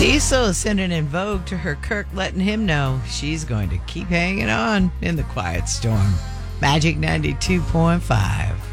Diesel sending in Vogue to her Kirk, letting him know she's going to keep hanging on in the quiet storm. Magic 92.5.